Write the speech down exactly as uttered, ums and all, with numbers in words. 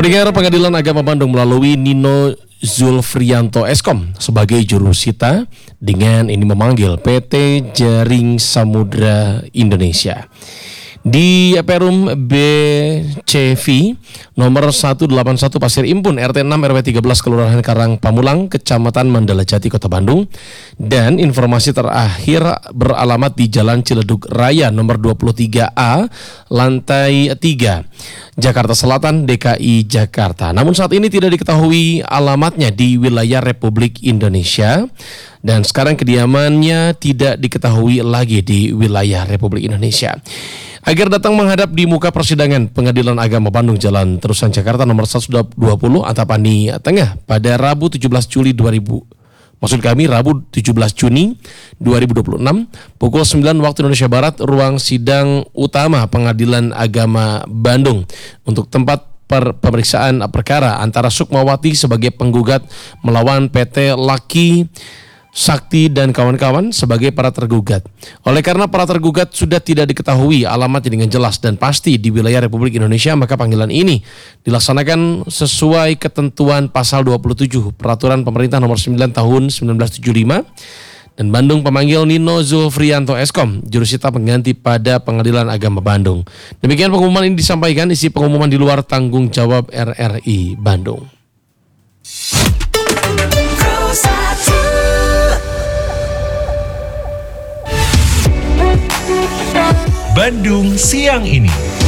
Pendengar, Pengadilan Agama Bandung melalui Nino Zulfrianto Eskom sebagai jurusita dengan ini memanggil P T Jaring Samudra Indonesia. Di Perum B C V nomor seratus delapan puluh satu Pasir Impun R T enam R W tiga belas Kelurahan Karang Pamulang Kecamatan Mandala Jati Kota Bandung, dan informasi terakhir beralamat di Jalan Ciledug Raya nomor dua puluh tiga A lantai tiga Jakarta Selatan D K I Jakarta. Namun saat ini tidak diketahui alamatnya di wilayah Republik Indonesia, dan sekarang kediamannya tidak diketahui lagi di wilayah Republik Indonesia. Agar datang menghadap di muka persidangan Pengadilan Agama Bandung Jalan Terusan Jakarta nomor seratus dua puluh Antapani Tengah pada Rabu tujuh belas Juli dua ribu Maksud kami Rabu tujuh belas Juni dua ribu dua puluh enam pukul sembilan waktu Indonesia Barat, ruang sidang utama Pengadilan Agama Bandung untuk tempat per pemeriksaan perkara antara Sukmawati sebagai penggugat melawan P T Laki Sakti dan kawan-kawan sebagai para tergugat. Oleh karena para tergugat sudah tidak diketahui alamatnya dengan jelas dan pasti di wilayah Republik Indonesia, maka panggilan ini dilaksanakan sesuai ketentuan pasal dua puluh tujuh Peraturan Pemerintah nomor sembilan tahun seribu sembilan ratus tujuh puluh lima, dan Bandung pemanggil Nino Zulfrianto Eskom, jurusita pengganti pada Pengadilan Agama Bandung. Demikian pengumuman ini disampaikan, isi pengumuman di luar tanggung jawab R R I Bandung. Bandung siang ini.